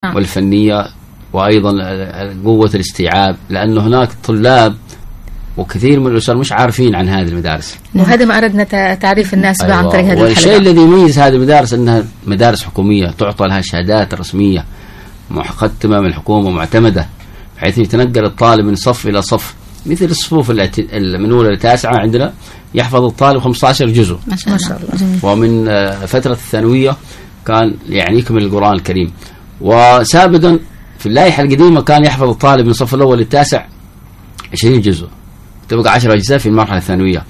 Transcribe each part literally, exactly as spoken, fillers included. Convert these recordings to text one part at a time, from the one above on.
نعم. والفنية، وأيضا قوة الاستيعاب، لأنه هناك طلاب وكثير من الأسر مش عارفين عن هذه المدارس، وهذا ما أردنا تعريف الناس أيوة. عن طريق هذه الحلقة. والشيء الذي يميز هذه المدارس أنها مدارس حكومية تعطى لها شهادات رسمية مختمة من الحكومة معتمدة، بحيث يتنقل الطالب من صف إلى صف، مثل الصفوف من أولى لتاسعة عندنا يحفظ الطالب خمسة عشر جزء ما شاء الله. ومن فترة الثانوية كان يعني يكمل القرآن الكريم. وسابقا في اللائحة القديمة كان يحفظ الطالب من الصف الأول للتاسع عشرين جزء، تبقى عشر أجزاء في المرحلة الثانوية.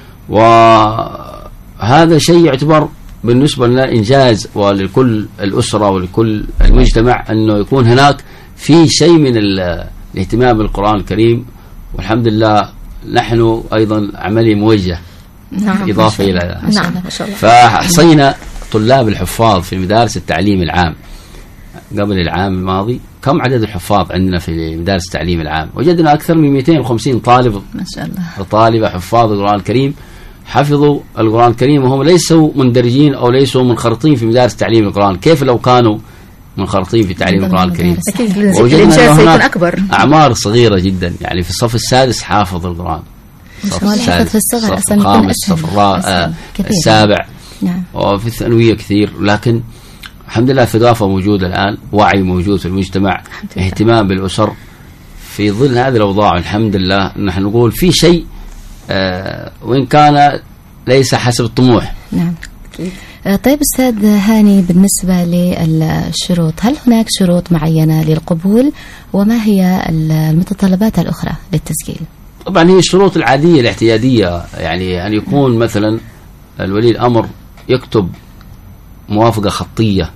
وهذا شيء يعتبر بالنسبة لنا إنجاز، ولكل الأسرة ولكل المجتمع أنه يكون هناك في شيء من الاهتمام بالقرآن الكريم. والحمد لله نحن أيضا عملي موجه. نعم. إضافة إلى نعم ما شاء الله. فحصينا طلاب الحفاظ في مدارس التعليم العام قبل العام الماضي. كم عدد الحفاظ عندنا في مدارس التعليم العام؟ وجدنا أكثر من مئتين وخمسين طالب ما شاء الله، طالبة حفاظ القرآن الكريم، حفظوا القرآن الكريم وهم ليسوا مندرجين أو ليسوا منخرطين في مدارس تعليم القرآن. كيف لو كانوا منخرطين في تعليم القرآن الكريم؟ أكيد الإنجاز سيكون أكبر. أعمار صغيرة جدا، يعني في الصف السادس حافظ القرآن، الصف السادس، الصف الخامس، الصف السابع، نعم. وفي الثانوية كثير. لكن الحمد لله الثقافة موجودة الآن، وعي موجود في المجتمع، اهتمام بالأسر في ظل هذه الأوضاع. الحمد لله نحن نقول في شيء آه وإن كان ليس حسب الطموح. نعم. طيب أستاذ هاني، بالنسبة للشروط، هل هناك شروط معينة للقبول، وما هي المتطلبات الأخرى للتسجيل؟ طبعا هي الشروط العادية الاعتيادية، يعني أن يكون مثلا الولي الأمر يكتب موافقة خطية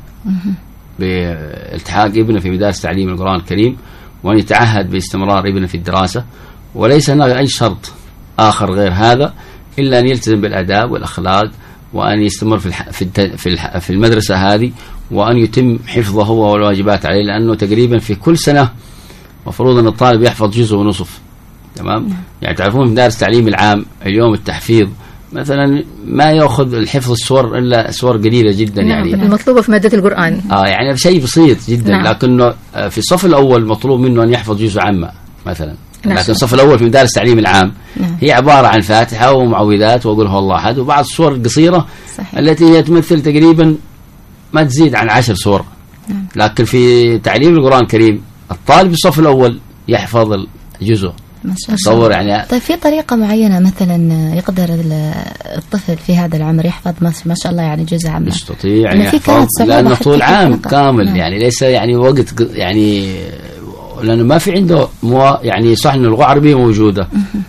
بالتحاق ابنه في مدارس تعليم القرآن الكريم، وأن يتعهد باستمرار ابنه في الدراسة، وليس هناك أي شرط آخر غير هذا إلا أن يلتزم بالآداب والأخلاق، وأن يستمر في الح... في, الت... في, الح... في المدرسة هذه، وأن يتم حفظه هو والواجبات عليه، لأنه تقريبا في كل سنة مفروض أن الطالب يحفظ جزء ونصف. تمام. يعني تعرفون في مدارس التعليم العام اليوم التحفيظ مثلا ما يأخذ الحفظ السور إلا سور قليلة جدا. نعم. يعني المطلوبة في مادة القرآن آه يعني شيء بسيط جدا. نعم. لكنه في الصف الأول مطلوب منه أن يحفظ جزء عامة مثلا. نعم. لكن الصف الأول في مدارس التعليم العام نعم. هي عبارة عن فاتحة ومعوذات وقل هو الله أحد وبعض الصور القصيرة صحيح. التي هي تمثل تقريبا ما تزيد عن عشر صور. نعم. لكن في تعليم القرآن الكريم الطالب في الصف الأول يحفظ الجزء. تصور يعني. طيب في طريقة معينة مثلا يقدر الطفل في هذا العمر يحفظ ما شاء الله يعني جزء عام؟ يستطيع يعني يحفظ لأنه طول عام كامل. نعم. يعني ليس يعني وقت يعني لأنه ما في عنده مو يعني صح إنه اللغة العربية موجودة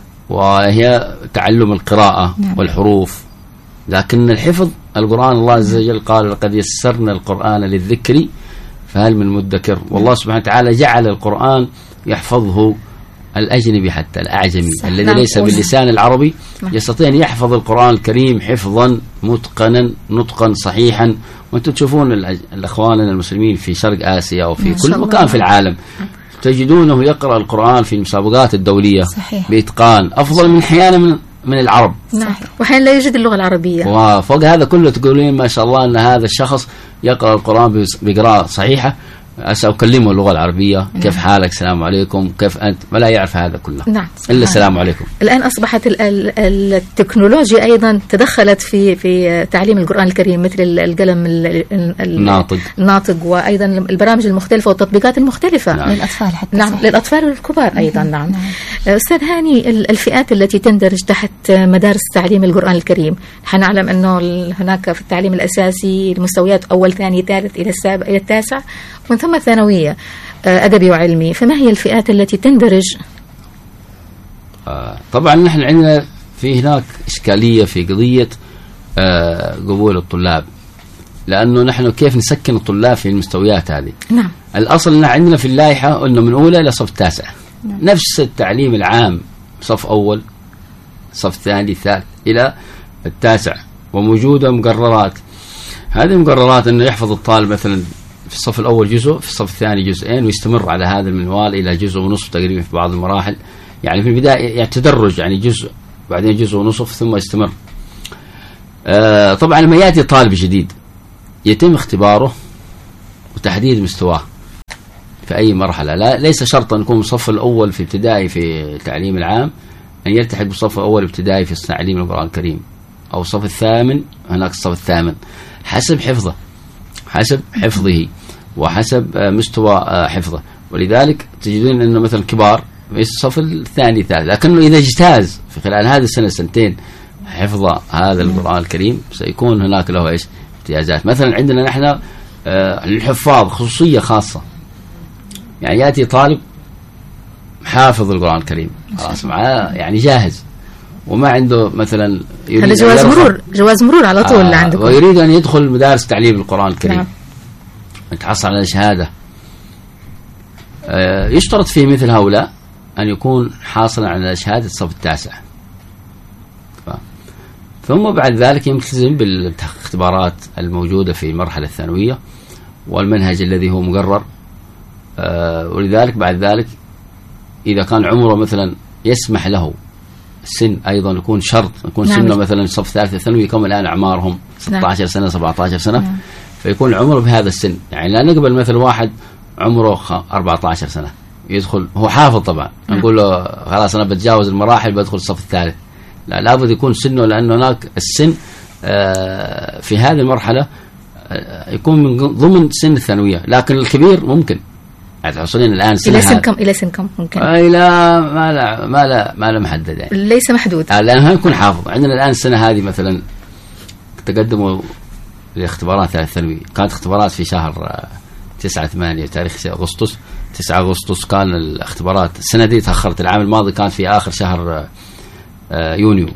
وهي تعلم القراءة. نعم. والحروف، لكن الحفظ القرآن الله عز وجل قال لقد يسرنا القرآن للذكر فهل من مدكر. والله سبحانه وتعالى جعل القرآن يحفظه الأجنبي حتى الأعجمي الذي نعم. ليس باللسان العربي نعم. يستطيع أن يحفظ القرآن الكريم حفظا متقنا نطقا صحيحا. وأنتم تشوفون الأخوان المسلمين في شرق آسيا وفي كل مكان في العالم تجدونه يقرأ القرآن في المسابقات الدولية صحيح. بإتقان أفضل صحيح. من أحيانا من, من العرب. نعم. وحين لا يوجد اللغة العربية. وفوق هذا كله تقولين ما شاء الله أن هذا الشخص يقرأ القرآن بقراءة صحيحة. أكلمه اللغة العربية. نعم. كيف حالك؟ السلام عليكم، كيف أنت؟ ولا يعرف هذا كله. نعم. إلا السلام عليكم. الآن أصبحت التكنولوجيا أيضا تدخلت في في تعليم القرآن الكريم، مثل القلم الناطق الناطق وأيضا البرامج المختلفة والتطبيقات المختلفة. نعم. للأطفال حتى. نعم. للأطفال والكبار أيضا. نعم. نعم. أستاذ هاني، الفئات التي تندرج تحت مدارس تعليم القرآن الكريم، حنعلم أنه هناك في التعليم الأساسي المستويات أول ثاني ثالث إلى السابع إلى التاسع، ومن ثم الثانوية أدبي وعلمي، فما هي الفئات التي تندرج؟ آه طبعا نحن عندنا في هناك إشكالية في قضية آه قبول الطلاب، لأنه نحن كيف نسكن الطلاب في المستويات هذه. نعم. الأصل أن عندنا في اللائحة أنه من أولى إلى صف تاسع. نعم. نفس التعليم العام صف أول صف ثاني ثالث إلى التاسع، وموجودة مقررات. هذه المقررات أنه يحفظ الطالب مثلا في الصف الأول جزء، في الصف الثاني جزئين، ويستمر على هذا المنوال إلى جزء ونصف تقريبا في بعض المراحل. يعني في البداية يعني تدرج، يعني جزء بعدين جزء ونصف ثم يستمر. آه طبعا لما يأتي طالب جديد يتم اختباره وتحديد مستواه. في أي مرحلة، لا ليس شرطا يكون الصف الأول في ابتدائي في التعليم العام أن يلتحق بالصف الأول ابتدائي في تعليم القرآن الكريم، أو الصف الثامن هناك الصف الثامن، حسب حفظه حسب حفظه وحسب مستوى حفظه. ولذلك تجدون أنه مثلا كبار في الصف الثاني الثالث، لكنه إذا اجتاز في خلال هذه السنة سنتين حفظ هذا القرآن الكريم سيكون هناك له إيش امتيازات. مثلا عندنا نحن آه الحفاظ خصوصية خاصة، يعني يأتي طالب حافظ القرآن الكريم خلاص معاه يعني جاهز وما عنده مثلا هذا جواز مرور جواز مرور على طول آه عندكم، ويريد أن يدخل مدارس تعليم القرآن الكريم نعم. يتحصل على شهادة، آه يشترط فيه مثل هؤلاء أن يكون حاصلا على شهادة الصف التاسع، ثم بعد ذلك يلتزم بالاختبارات الموجودة في المرحلة الثانوية والمنهج الذي هو مقرر. آه ولذلك بعد ذلك إذا كان عمره مثلا يسمح له السن أيضا يكون شرط يكون نعم. سنه مثلا صف ثالثة ثانوي كم الآن أعمارهم ستة عشر نعم. سنة سبعة عشر سنة نعم. فيكون عمره بهذا السن، يعني لا نقبل مثل واحد عمره أربعة عشر سنة يدخل هو حافظ طبعا نعم. نقول له خلاص أنا بتجاوز المراحل بدخل الصف الثالث، لا لابد يكون سنه، لأن هناك السن آه في هذه المرحلة آه يكون من ضمن سن الثانوية، لكن الكبير ممكن يعني توصلين الآن إلى سن كم إلى سن كم ممكن آه إلى ما لا ما لا ما لا محدد يعني ليس محدود آه لأنها يكون حافظ. عندنا الآن السنة هذه مثلا تقدموا لاختبارات ثالث ثانوي، كانت اختبارات في شهر آه تسعة ثمانية تاريخ أغسطس تسعة أغسطس كان الاختبارات، السنة دي تأخرت، العام الماضي كان في آخر شهر آه آه يونيو،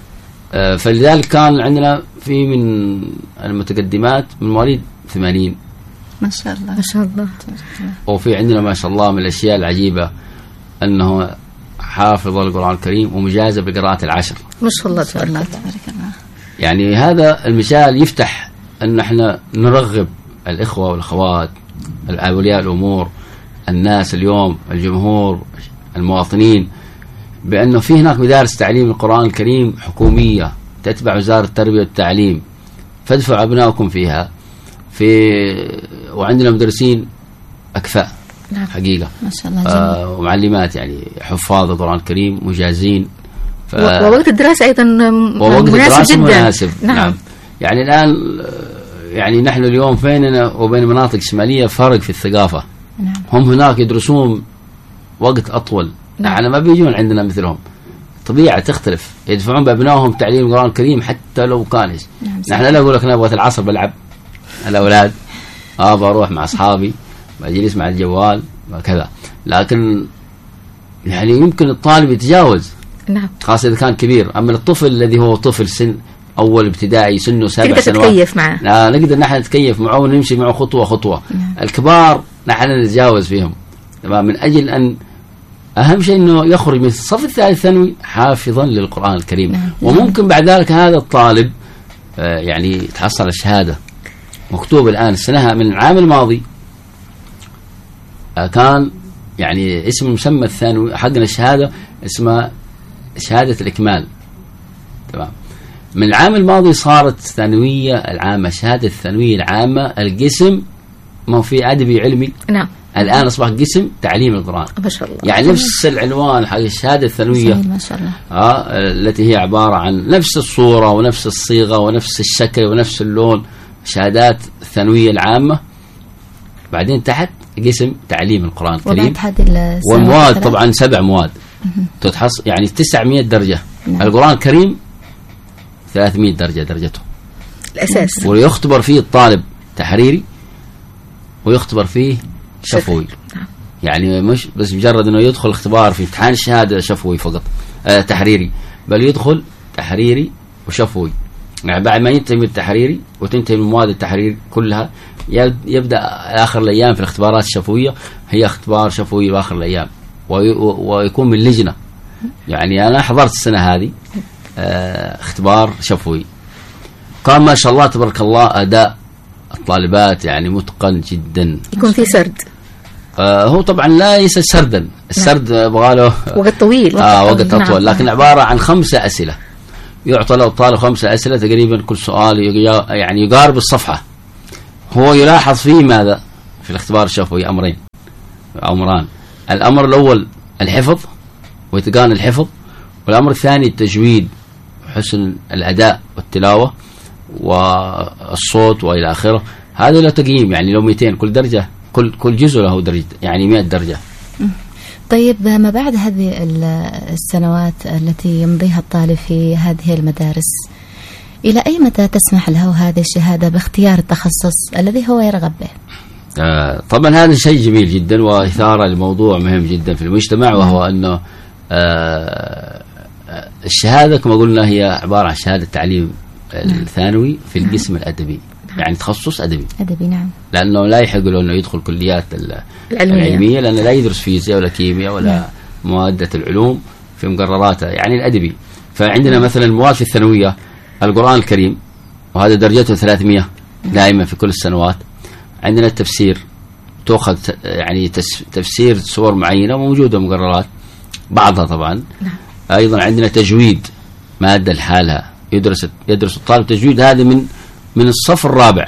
آه فلذلك كان عندنا في من المتقدمات من مواليد ثمانين ما شاء الله ما شاء الله، وفي عندنا ما شاء الله من الأشياء العجيبة أنه حافظ القرآن الكريم ومجازة بقراءة العشر ما شاء الله تبارك الله. يعني هذا المثال يفتح أن احنا نرغب الإخوة والأخوات أولياء الأمور الناس اليوم الجمهور المواطنين بأنه في هناك مدارس تعليم القرآن الكريم حكومية تتبع وزارة التربية والتعليم، فادفعوا أبنائكم فيها في وعندنا مدرسين أكفاء نعم. حقيقة ما شاء الله آه ومعلمات يعني حفاظ القرآن الكريم مجازين ف... ووقت الدراسة أيضا ووقت مناسب الدراسة جدا مناسب. نعم. نعم يعني الآن يعني نحن اليوم بيننا وبين المناطق الشمالية فرق في الثقافة نعم. هم هناك يدرسون وقت أطول نعم. يعني ما بيجون عندنا مثلهم، طبيعة تختلف، يدفعون بأبنائهم تعليم القرآن الكريم حتى لو كان إيش نعم. نحن لا أقول لك أنا أبغى العصر بلعب الأولاد آه بروح مع أصحابي بجلس مع الجوال وكذا، لكن يعني يمكن الطالب يتجاوز نعم. خاصة إذا كان كبير. أما الطفل الذي هو طفل سن أول ابتدائي سنه سبع تقدر سنوات تتكيف معه، لا نقدر نحن نتكيف معه ونمشي معه خطوة خطوة نعم. الكبار نحن نتجاوز فيهم تمام، من أجل أن أهم شيء أنه يخرج من الصف الثالث ثانوي حافظا للقرآن الكريم نعم. وممكن بعد ذلك هذا الطالب آه يعني يتحصل على الشهادة مكتوب الآن السنة من العام الماضي آه كان يعني اسم مسمى الثانوي حقنا الشهادة اسمها شهادة الإكمال تمام. من العام الماضي صارت الثانوية العامة شهادة الثانوية العامة القسم ما هو في أدبي علمي نعم الآن أصبح قسم تعليم القرآن ما شاء الله، يعني نفس العنوان حق الشهادة الثانوية ما شاء الله آه التي هي عبارة عن نفس الصورة ونفس الصيغة ونفس الشكل ونفس اللون، شهادات الثانوية العامة بعدين تحت قسم تعليم القرآن الكريم والمواد طبعا سبع مواد تتحصل يعني تسعمائة درجة نعم. القرآن الكريم ثلاثمائة درجة درجته الأساس، ويختبر فيه الطالب تحريري ويختبر فيه شفوي نعم. يعني مش بس مجرد انه يدخل اختبار في امتحان الشهادة شفوي فقط آه تحريري، بل يدخل تحريري وشفوي، يعني بعد ما ينتهي من التحريري وتنتهي من مواد التحرير كلها يبدأ آخر الأيام في الاختبارات الشفوية هي اختبار شفوي بآخر الأيام ويكون من لجنة. يعني أنا حضرت السنة هذه اه اختبار شفوي كان ما شاء الله تبارك الله أداء الطالبات يعني متقن جدا، يكون في سرد آه هو طبعا لا ليس سردا، السرد يبغى له وقت طويل آه وقت أطول، لكن عبارة عن خمسة أسئلة يعطى له الطالب خمسة أسئلة تقريبا كل سؤال يعني يقارب الصفحة، هو يلاحظ فيه ماذا في الاختبار الشفوي أمرين، أمران. الأمر الأول الحفظ وإتقان الحفظ، والأمر الثاني التجويد وحسن الأداء والتلاوة والصوت وإلى آخره. هذا له تقييم، يعني لو مئتين كل درجة، كل كل جزء له درجة، يعني مئة درجة. طيب ما بعد هذه السنوات التي يمضيها الطالب في هذه المدارس، إلى أي متى تسمح له هذه الشهادة باختيار التخصص الذي هو يرغب به؟ آه طبعا هذا شيء جميل جدا، وإثارة لموضوع مهم جدا في المجتمع، وهو أنه آه الشهادة كما قلنا هي عبارة عن شهادة تعليم الثانوي في القسم الأدبي، يعني تخصص أدبي. أدبي نعم. لأنه لا يحق له أنه يدخل كليات العلمية, العلمية لأنه لا يدرس فيزياء ولا كيمياء ولا نعم. مادة العلوم في مقرراتها، يعني الأدبي. فعندنا مثلا المواد في الثانوية القرآن الكريم، وهذا درجته ثلاثمئة دائما في كل السنوات. عندنا التفسير، تأخذ يعني تفسير سور معينة موجودة مقررات بعضها طبعا. أيضا عندنا تجويد، مادة لحالها يدرس يدرس الطالب تجويد، هذا من من الصف الرابع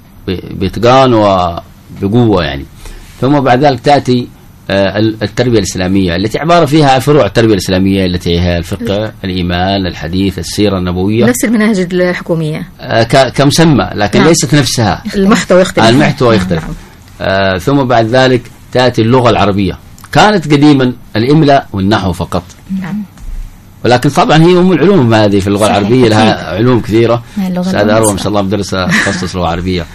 بإتقان وبقوة يعني. ثم بعد ذلك تأتي التربية الإسلامية التي عبارة فيها فروع التربية الإسلامية التي هي الفقه، الإيمان، الحديث، السيرة النبوية، نفس المناهج الحكومية كمسمى، لكن نعم. ليست نفسها، المحتوى يختلف. المحتوى يختلف. نعم. آه ثم بعد ذلك تأتي اللغة العربية. كانت قديما الإملاء والنحو فقط، نعم. ولكن طبعا هي أم العلوم هذه في اللغة العربية، لها علوم كثيرة. أستاذ أروى ما شاء الله مدرسة تخصص لغة عربية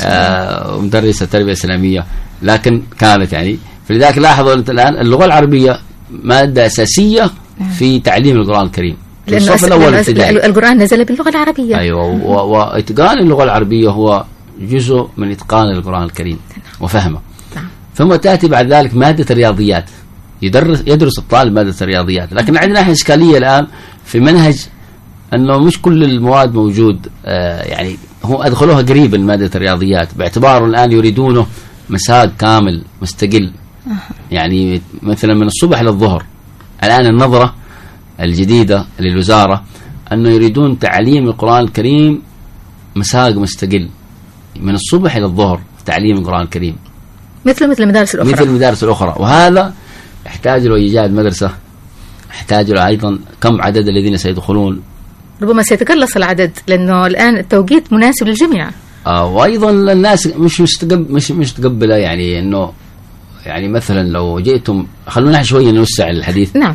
آه ومدرسة تربية إسلامية، لكن كانت يعني فلذلك لاحظوا أنت الآن اللغة العربية مادة أساسية في تعليم القرآن الكريم. الصف الأول ابتدائي القرآن نزل باللغة العربية. أيوة، وإتقان اللغة العربية هو جزء من إتقان القرآن الكريم وفهمه. ثم تأتي بعد ذلك مادة الرياضيات، يدرس يدرس الطالب مادة الرياضيات. لكن عندنا احنا إشكالية الآن في منهج أنه مش كل المواد موجود، آه يعني هم أدخلوها قريبا مادة الرياضيات، باعتباره الآن يريدونه مساق كامل مستقل، يعني مثلا من الصبح للظهر. الآن النظرة الجديدة للوزارة أنه يريدون تعليم القرآن الكريم مساق مستقل من الصبح إلى الظهر، تعليم القرآن الكريم مثل مثل المدارس الأخرى مثل المدارس الأخرى. وهذا يحتاج له إيجاد مدرسة، يحتاج له أيضا كم عدد الذين سيدخلون، ربما سيتقلص العدد لأنه الآن التوقيت مناسب للجميع. آه وأيضا الناس مش مستقبل مش مستقبلة يعني إنه يعني مثلا لو جئتم، خلونا شوية نوسع الحديث. نعم.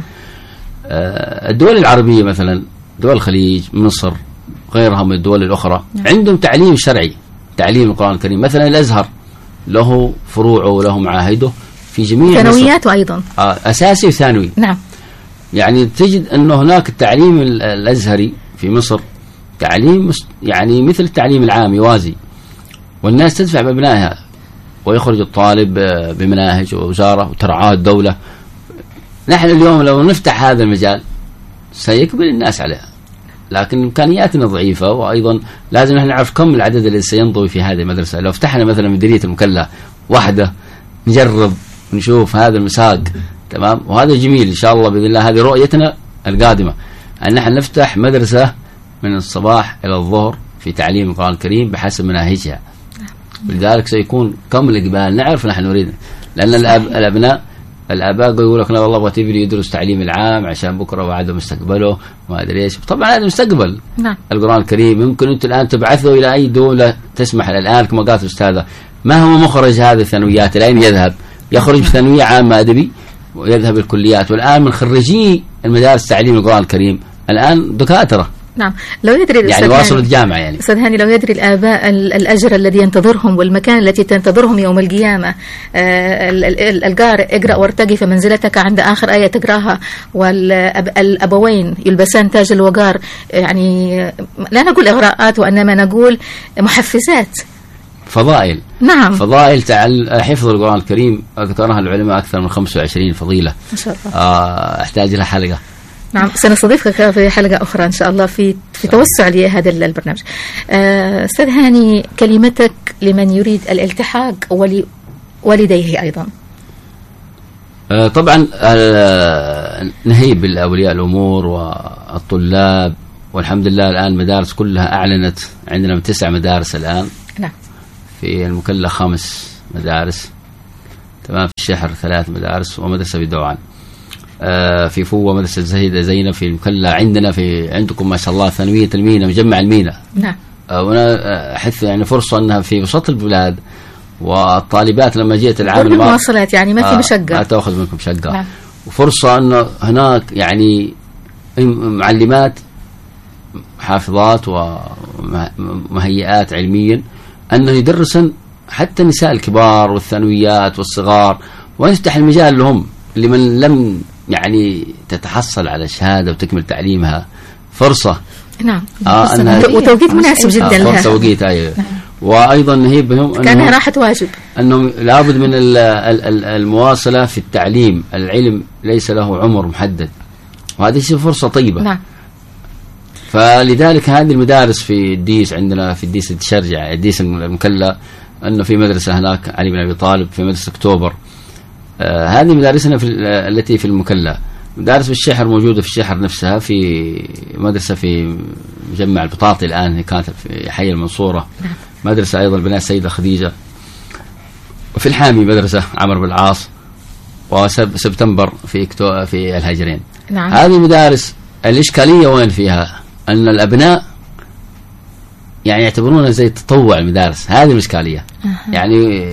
آه الدول العربية مثلا دول الخليج، مصر، غيرها من الدول الأخرى، نعم. عندهم تعليم شرعي، تعليم القرآن الكريم. مثلا الأزهر له فروعه وله معاهده في جميع ثانوياته أيضا، آه أساسي وثانوي. نعم. يعني تجد أنه هناك التعليم الأزهري في مصر تعليم يعني مثل التعليم العام يوازي، والناس تدفع بأبنائها، ويخرج الطالب بمناهج ووزارة وترعاه الدولة. نحن اليوم لو نفتح هذا المجال سيقبل الناس عليها، لكن إمكانياتنا ضعيفة، وأيضا لازم نحن نعرف كم العدد الذي سينضوي في هذه المدرسة. لو فتحنا مثلا مديرية المكلا واحدة نجرب نشوف هذا المساق، تمام، وهذا جميل إن شاء الله بإذن الله. هذه رؤيتنا القادمة، أن نحن نفتح مدرسة من الصباح إلى الظهر في تعليم القرآن الكريم بحسب مناهجها. لذلك سيكون كم الإقبال، نعرف نحن نريد، لأن الأب الأبناء الآباء يقول لك لا والله أبغى تبني يدرس تعليم العام عشان بكرة وعده مستقبله ما أدري إيش. طبعا هذا مستقبل. نعم. القرآن الكريم يمكن أنت الآن تبعثه إلى أي دولة تسمح الآن كما قالت الأستاذة، ما هو مخرج هذه الثانويات؟ الآن يذهب يخرج ثانوية عامة أدبي ويذهب الكليات، والآن من خريجي المدارس تعليم القرآن الكريم الآن دكاترة. نعم. لو يدري يعني واصل الجامعة يعني أستاذ هاني، لو يدري الآباء الأجر الذي ينتظرهم والمكان التي تنتظرهم يوم القيامة. آه القارئ اقرأ وارتقي في منزلتك عند آخر آية تقراها، والأبوين يلبسان تاج الوقار. يعني لا نقول إغراءات وإنما نقول محفزات، فضائل. نعم. فضائل تعال حفظ القرآن الكريم ذكرها العلماء أكثر من خمسة وعشرين فضيلة ما شاء الله. آه أحتاج لها حلقة. نعم، سنستضيفك في حلقة أخرى إن شاء الله في في توسع لهذا البرنامج. أستاذ هاني، كلمتك لمن يريد الالتحاق ولوالديه أيضا. أه طبعا أه نهيب بالأولياء الأمور والطلاب، والحمد لله الآن المدارس كلها أعلنت، عندنا من تسع مدارس الآن. نعم. في المكلا خمس مدارس، تمام. في الشحر ثلاث مدارس ومدرسة في دوعان. آه في فوة مدرسة زهيدة زينب. في المكلا عندنا في عندكم ما شاء الله ثانوية المينا مجمع المينا. نعم. آه وانا احث يعني فرصة انها في وسط البلاد، والطالبات لما جيت العام الماضي المواصلات يعني ما في مشقة، ما تاخذ منكم مشقة. نعم. وفرصة انه هناك يعني معلمات حافظات ومهيئات علميا انه يدرسن حتى النساء الكبار والثانويات والصغار، ونفتح المجال لهم لمن لم يعني تتحصل على شهادة وتكمل تعليمها فرصة. نعم. آه وتوقيت مناسب جدا آه لها. توقيت أيوة. نعم. وأيضا هي بهم كانها راحت واجب أنهم لابد من المواصلة في التعليم. العلم ليس له عمر محدد، وهذه فرصة طيبة. نعم. فلذلك هذه المدارس في الديس عندنا في الديس الشرجع الديس المكلا، أنه في مدرسة هناك علي بن أبي طالب، في مدرسة أكتوبر. آه هذه مدارسنا في التي في المكلا. مدارس في الشحر موجودة في الشحر نفسها، في مدرسة في مجمع البطاطي الآن هي كانت في حي المنصورة. نعم. مدرسة أيضا بناء السيدة خديجة. وفي الحامي مدرسة عمرو بن العاص. وسبتمبر في إكتو في الهجرين. نعم. هذه مدارس الإشكالية وين فيها؟ أن الأبناء يعني يعتبرونها زي تطوع المدارس. هذه الإشكالية. أه. يعني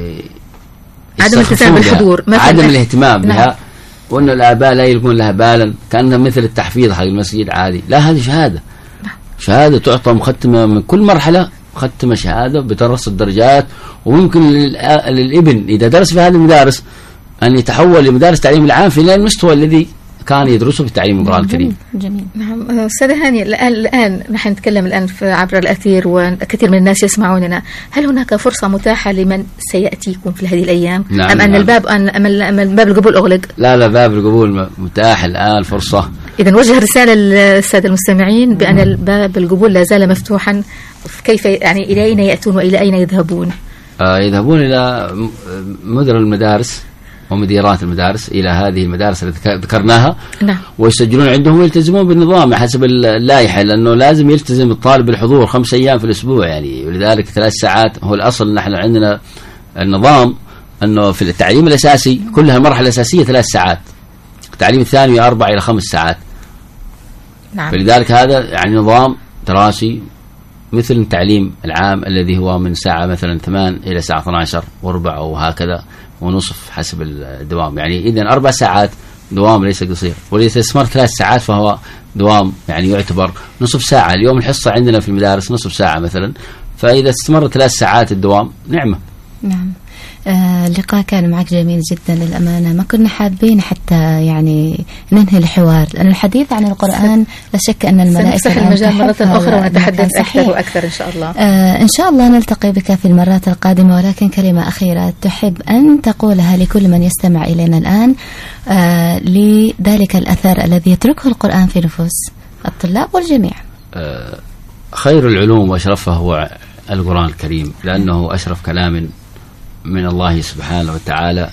عدم الالتزام بالحضور، عدم الاهتمام بها. نعم. وأن الآباء لا يلقون لها بالا، كأنها مثل التحفيظ حق المسجد عادي. لا، هذه شهادة. نعم. شهادة تعطى مختمة من كل مرحلة، مختمة شهادة بترص الدرجات. وممكن للابن إذا درس في هذه المدارس أن يتحول لمدارس تعليم العام في المستوى الذي كان يدرسه في تعليم القرآن الكريم. جميل. نعم. أستاذة هاني، الآن الآن نحن نتكلم الآن في عبر الأثير وكثير من الناس يسمعوننا، هل هناك فرصة متاحة لمن سيأتيكم في هذه الأيام؟ نعم. أم أن نعم. الباب أم أن باب القبول أغلق؟ لا لا، باب القبول متاح الآن فرصة. إذا وجه رسالة للسادة المستمعين بأن باب القبول لا زال مفتوحا، كيف يعني إلى أين يأتون وإلى أين يذهبون؟ آه يذهبون إلى مدير المدارس ومديرات المدارس، إلى هذه المدارس التي ذكرناها. نعم. ويسجلون عندهم ويلتزمون بالنظام حسب اللائحة، لأنه لازم يلتزم الطالب بالحضور خمس أيام في الأسبوع يعني، ولذلك ثلاث ساعات هو الأصل. نحن عندنا النظام أنه في التعليم الأساسي كلها المرحلة الأساسية ثلاث ساعات، التعليم الثانوي أربع إلى خمس ساعات. نعم. فلذلك هذا يعني نظام دراسي مثل التعليم العام الذي هو من ساعة مثلا ثمان إلى ساعة اثنتي عشرة وربع أو هكذا ونصف حسب الدوام. يعني إذن أربع ساعات دوام ليس قصير، وإذا استمر ثلاث ساعات فهو دوام يعني يعتبر نصف ساعة. اليوم الحصة عندنا في المدارس نصف ساعة مثلا، فإذا استمر ثلاث ساعات الدوام نعمة. نعم. آه اللقاء كان معك جميل جدا للأمانة. ما كنا حابين حتى يعني ننهي الحوار، لأن الحديث عن القرآن لا شك أن الملائكة سنفتح المجال مرة أخرى ونتحدث أكثر وأكثر إن شاء الله. آه إن شاء الله نلتقي بك في المرات القادمة، ولكن كلمة أخيرة تحب أن تقولها لكل من يستمع إلينا الآن آه لذلك الأثر الذي يتركه القرآن في نفوس الطلاب والجميع. آه خير العلوم وأشرفها هو القرآن الكريم، لأنه أشرف كلام من الله سبحانه وتعالى.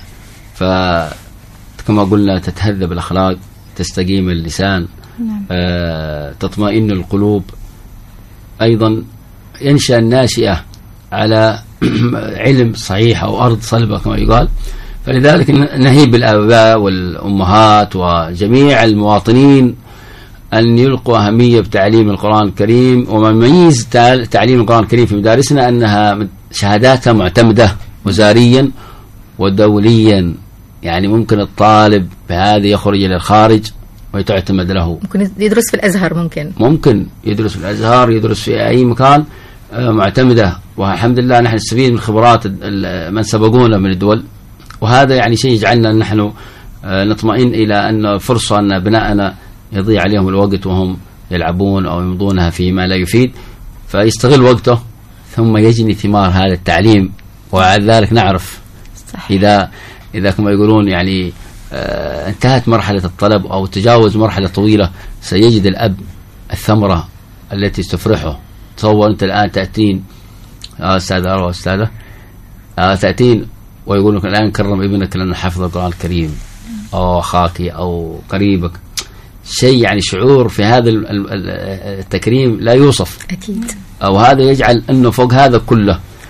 فكما قلنا تتهذب الأخلاق، تستقيم اللسان. نعم. آه، تطمئن القلوب. أيضا ينشأ الناشئة على علم صحيح أو أرض صلبة كما يقال. فلذلك نهيب الآباء والأمهات وجميع المواطنين أن يلقوا أهمية بتعليم القرآن الكريم. وما يميز تعليم القرآن الكريم في مدارسنا أنها شهاداتها معتمدة وزاريا ودوليا. يعني ممكن الطالب بهذا يخرج إلى الخارج ويتعتمد له. ممكن يدرس في الأزهر، ممكن ممكن يدرس في الأزهر، يدرس في أي مكان معتمدة. والحمد لله نحن نستفيد من خبرات من سبقونا من الدول، وهذا يعني شيء يجعلنا نحن نطمئن إلى أن فرصة أن أبنائنا يضيع عليهم الوقت وهم يلعبون أو يمضونها في ما لا يفيد، فيستغل وقته ثم يجني ثمار هذا التعليم. وعلى ذلك نعرف صحيح. إذا إذا كما يقولون يعني آه انتهت مرحلة الطلب أو تجاوز مرحلة طويلة، سيجد الأب الثمرة التي تفرحه. تصور أنت الآن تأتين آه أستاذة أو أستاذة آه تأتين ويقول لك الآن كرم ابنك لأنه حفظ القرآن الكريم، أو أخاك أو قريبك. شيء يعني شعور في هذا التكريم لا يوصف أكيد. أو هذا يجعل أنه فوق هذا كله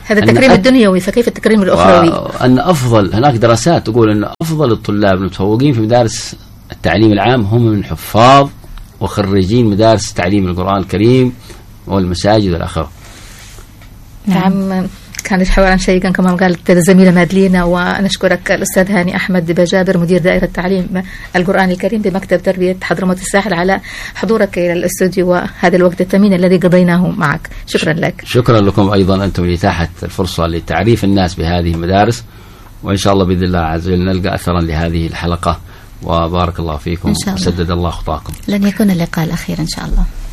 هذا التكريم الدنيوي، فكيف التكريم الأخروي؟ أن أفضل، هناك دراسات تقول أن أفضل الطلاب المتفوقين في مدارس التعليم العام هم من حفاظ وخريجين مدارس تعليم القرآن الكريم والمساجد والآخر. نعم. كان الحوار شيقا كما قالت الزميلة مادلينا، ونشكرك الأستاذ هاني أحمد بجابر مدير دائرة تعليم القرآن الكريم بمكتب تربية حضرموت الساحل على حضورك إلى الاستوديو وهذا الوقت الثمين الذي قضيناه معك. شكرا لك. شكرا لكم أيضا أنتم لإتاحة الفرصة لتعريف الناس بهذه المدارس، وإن شاء الله بإذن الله عز وجل نلقى أثرا لهذه الحلقة، وبارك الله فيكم وسدد الله خطاكم. لن يكون اللقاء الأخير إن شاء الله.